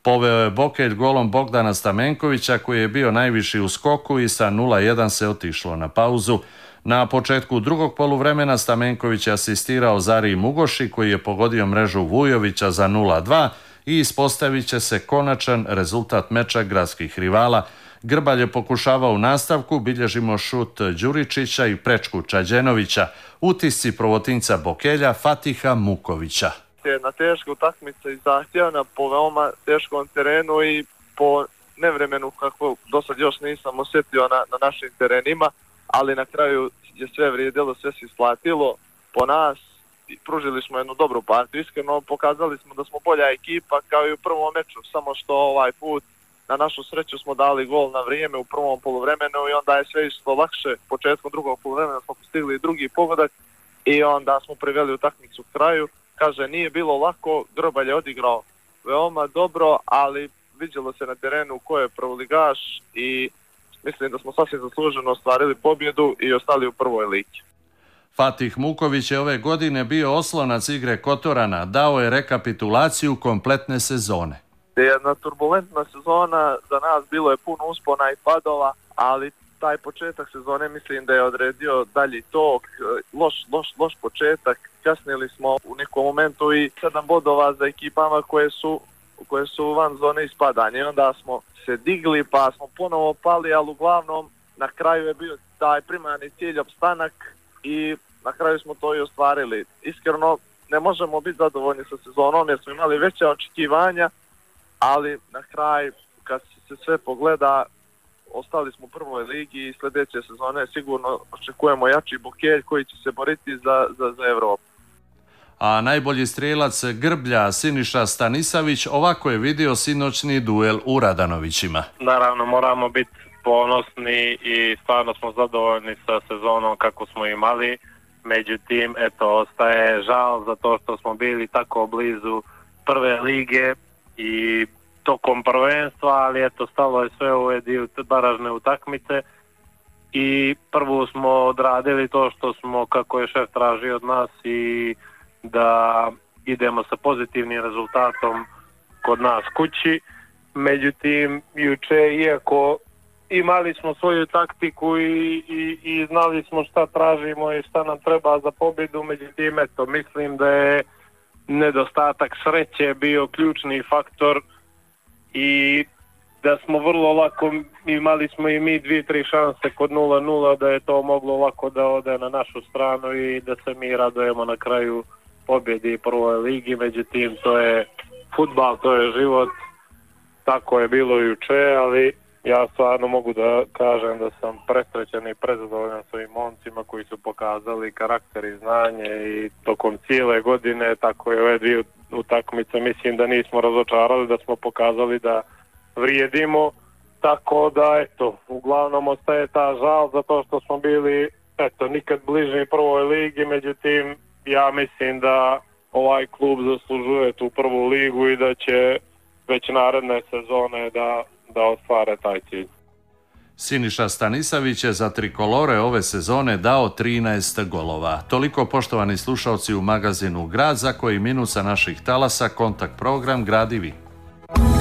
Poveo je Bokelj golom Bogdana Stamenkovića koji je bio najviši u skoku i sa 0:1 se otišlo na pauzu. Na početku drugog poluvremena Stamenković je asistirao Zariji Mugoši koji je pogodio mrežu Vujovića za 0:2 i ispostavit će se konačan rezultat meča gradskih rivala. Grbalj je pokušavao u nastavku, bilježimo šut Đuričića i prečku Čađenovića. Utisci provotinca Bokelja Fatiha Mukovića. Jedna teška utakmica i zahtjevna po veoma teškom terenu i po nevremenu kako do sad još nisam osjetio na našim terenima, ali na kraju je sve vrijedilo, sve se isplatilo po nas. Pružili smo jednu dobru partiju, iskreno pokazali smo da smo bolja ekipa kao i u prvom meču, samo što ovaj put na našu sreću smo dali gol na vrijeme u prvom poluvremenu i onda je sve išlo lakše. Početkom drugog poluvremena smo postigli drugi pogodak i onda smo priveli utakmicu kraju. Kaže, nije bilo lako, Grbalj je odigrao veoma dobro, ali vidjelo se na terenu ko je prvoligaš i mislim da smo sasvim zasluženo ostvarili pobjedu i ostali u prvoj ligi. Fatih Muković je ove godine bio oslonac igre Kotorana, dao je rekapitulaciju kompletne sezone. Jedna turbulentna sezona, za nas bilo je puno uspona i padova, ali taj početak sezone mislim da je odredio dalji tok, loš početak. Kasnili smo u nekom momentu i 7 bodova za ekipama koje su van zone ispadanja. I onda smo se digli pa smo ponovo pali, ali uglavnom na kraju je bio taj primarni cilj opstanak i na kraju smo to i ostvarili. Iskreno ne možemo biti zadovoljni sa sezonom jer smo imali veća očekivanja, ali na kraj kad se sve pogleda ostali smo u prvoj ligi i sljedeće sezone sigurno očekujemo jači Bokelj koji će se boriti za Evropu. A najbolji strijelac Grblja Siniša Stanisavić ovako je vidio sinoćni duel u Radanovićima. Naravno moramo biti ponosni i stvarno smo zadovoljni sa sezonom kako smo imali. Međutim, ostaje žal za to što smo bili tako blizu prve lige i tokom prvenstva, ali stalo je sve u ove dio baražne utakmice i prvo smo odradili to što smo, kako je šef tražio od nas, i da idemo sa pozitivnim rezultatom kod nas kući. Međutim, juče, iako imali smo svoju taktiku i znali smo šta tražimo i šta nam treba za pobjedu, međutim, mislim da je nedostatak sreće bio ključni faktor i da smo vrlo lako, imali smo i mi 2-3 šanse kod 0-0, da je to moglo lako da ode na našu stranu i da se mi radujemo na kraju pobjedi prvoj ligi. Međutim, to je fudbal, to je život, tako je bilo juče, ali ja stvarno mogu da kažem da sam presrećen i prezadovoljan s ovim momcima koji su pokazali karakter i znanje i tokom cijele godine, tako je ove dvije utakmice, mislim da nismo razočarali, da smo pokazali da vrijedimo, tako da uglavnom ostaje ta žal zato što smo bili nikad bliži prvoj ligi, međutim ja mislim da ovaj klub zaslužuje tu prvu ligu i da će već naredne sezone da ostvare taj cilj. Siniša Stanisavić je za trikolore ove sezone dao 13 golova. Toliko, poštovani slušalci, u magazinu Grad, za koji minut sa naših talasa kontakt program Grad i vi.